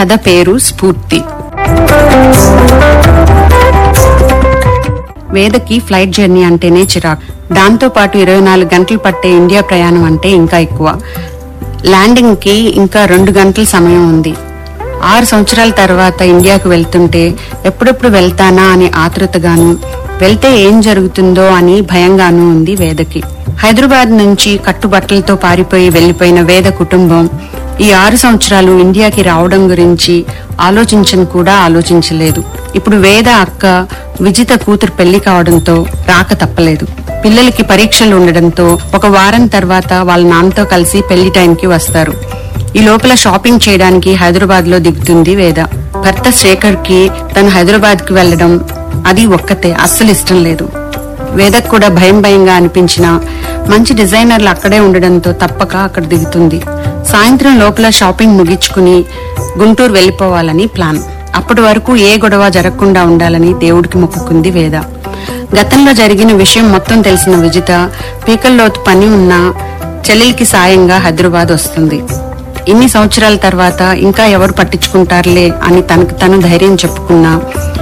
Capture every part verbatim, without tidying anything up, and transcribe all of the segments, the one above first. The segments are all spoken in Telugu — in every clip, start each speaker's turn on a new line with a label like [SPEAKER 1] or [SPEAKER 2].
[SPEAKER 1] కథ పేరు స్ఫూర్తి. వేదకి ఫ్లైట్ జర్నీ అంటేనే చిరాకు. దాంతో పాటు ఇరవై నాలుగు గంటలు పట్టే ఇండియా ప్రయాణం అంటే ఇంకా ఎక్కువ. ల్యాండింగ్ కి ఇంకా రెండు గంటల సమయం ఉంది. ఆరు సంవత్సరాల తర్వాత ఇండియాకు వెళ్తుంటే ఎప్పుడెప్పుడు వెళ్తానా అని ఆతృతగాను, వెళ్తే ఏం జరుగుతుందో అని భయంగానూ ఉంది వేదకి. హైదరాబాద్ నుంచి కట్టుబట్టలతో పారిపోయి వెళ్లిపోయిన వేద కుటుంబం ఈ ఆరు సంవత్సరాలు ఇండియాకి రావడం గురించి ఆలోచించను కూడా ఆలోచించలేదు. ఇప్పుడు వేద అక్క విజిత కూతురు పెళ్లి కావడంతో రాక తప్పలేదు. పిల్లలకి పరీక్షలు ఉండడంతో ఒక వారం తర్వాత వాళ్ళ నాన్నతో కలిసి పెళ్లి టైంకి వస్తారు. ఈ లోపల షాపింగ్ చేయడానికి హైదరాబాద్ లో దిగుతుంది వేద. భర్త శేఖర్ కి తను హైదరాబాద్ కి వెళ్లడం అది ఒక్కతే అస్సలు ఇష్టం లేదు. వేదకు కూడా భయం భయంగా అనిపించినా మంచి డిజైనర్లు అక్కడే ఉండడంతో తప్పక అక్కడ దిగుతుంది. సాయంత్రం లోపల షాపింగ్ ముగించుకుని గుంటూరు వెళ్లిపోవాలని ప్లాన్. అప్పటి వరకు ఏ గొడవ జరగకుండా ఉండాలని దేవుడికి మొక్కుకుంది వేద. గతంలో జరిగిన విషయం మొత్తం తెలిసిన విజిత పీకల్లోతు పని ఉన్న చెల్లెలికి సాయంగా హైదరాబాద్ వస్తుంది. ఇన్ని సంవత్సరాల తర్వాత ఇంకా ఎవరు పట్టించుకుంటారులే అని తనకు తను ధైర్యం చెప్పుకున్నా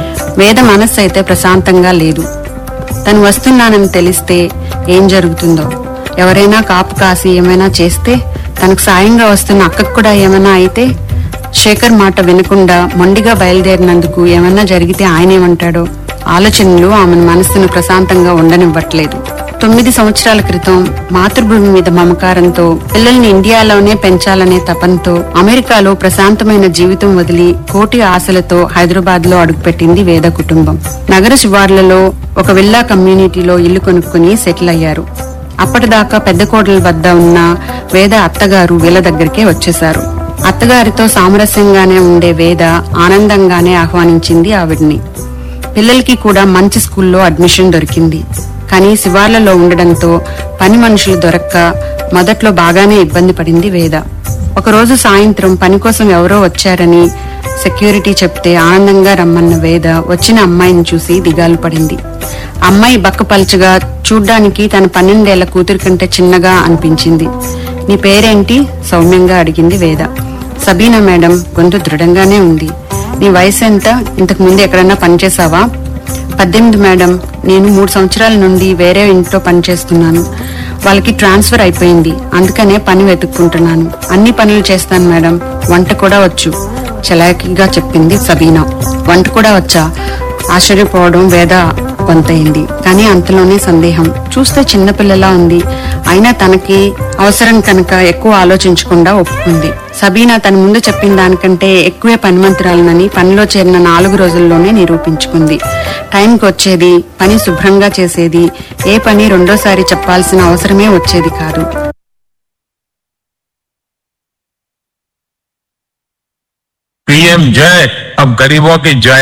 [SPEAKER 1] వేద మనస్సు అయితే ప్రశాంతంగా లేదు. తను వస్తున్నానని తెలిస్తే ఏం జరుగుతుందో, ఎవరైనా కాపు కాసి ఏమైనా చేస్తే, తనకు సాయంగా వస్తున్న అక్కకు కూడా ఏమైనా అయితే, శేఖర్ మాట వినకుండా మొండిగా బయలుదేరినందుకు ఏమైనా జరిగితే ఆయనేమంటాడో ఆలోచనలు ఆమె మనస్సును ప్రశాంతంగా ఉండనివ్వట్లేదు. తొమ్మిది సంవత్సరాల క్రితం మాతృభూమి మీద మమకారంతో పిల్లల్ని ఇండియాలోనే పెంచాలనే తపంతో అమెరికాలో ప్రశాంతమైన జీవితం వదిలి కోటి ఆశలతో హైదరాబాద్ లో అడుగుపెట్టింది వేద కుటుంబం. నగర శివార్లలో ఒక విల్లా కమ్యూనిటీలో ఇల్లు కొనుక్కుని సెటిల్ అయ్యారు. అప్పటిదాకా పెద్ద కోడల వద్ద ఉన్న వేద అత్తగారు వీళ్ళ దగ్గరికే వచ్చేశారు. అత్తగారితో సామరస్యంగానే ఉండే వేద ఆనందంగానే ఆహ్వానించింది ఆవిడ్ని. పిల్లలకి కూడా మంచి స్కూల్లో అడ్మిషన్ దొరికింది. కానీ శివార్లలో ఉండడంతో పని మనుషులు దొరక్క మొదట్లో బాగానే ఇబ్బంది పడింది వేద. ఒకరోజు సాయంత్రం పని కోసం ఎవరో వచ్చారని సెక్యూరిటీ చెప్తే ఆనందంగా రమ్మన్న వేద వచ్చిన అమ్మాయిని చూసి దిగాలు పడింది. అమ్మాయి బక్కపల్చగా, చూడ్డానికి తన పన్నెండేళ్ల కూతురి కంటే చిన్నగా అనిపించింది. నీ పేరేంటి? సౌమ్యంగా అడిగింది వేద. సబీనా మేడం. గొంతు దృఢంగానే ఉంది. నీ వయసు ఎంత? ఇంతకు ముందు ఎక్కడన్నా పనిచేసావా? పద్దెనిమిది మేడం. నేను మూడు సంవత్సరాల నుండి వేరే ఇంట్లో పనిచేస్తున్నాను. వాళ్ళకి ట్రాన్స్ఫర్ అయిపోయింది, అందుకనే పని వెతుక్కుంటున్నాను. అన్ని పనులు చేస్తాను మేడం, వంట కూడా వచ్చు చలాకీగా చెప్పింది సబీనా. వంట కూడా వచ్చా? ఆశ్చర్యపోవడం వేద కొంతయింది. కానీ అంతలోనే సందేహం. చూస్తే చిన్నపిల్లలా ఉంది. అయినా తనకి అవసరం కనుక ఎక్కువ ఆలోచించకుండా ఒప్పుకుంది. సబీనా తన ముందు చెప్పిన దానికంటే ఎక్కువే పనిమంతురాలనని పనిలో చేరిన నాలుగు రోజుల్లోనే నిరూపించుకుంది. టైంకి వచ్చేది, పని శుభ్రంగా చేసేది, ఏ పని రెండోసారి చెప్పాల్సిన అవసరమే వచ్చేది కాదు.
[SPEAKER 2] पीएम जय अब गरीबों की जय।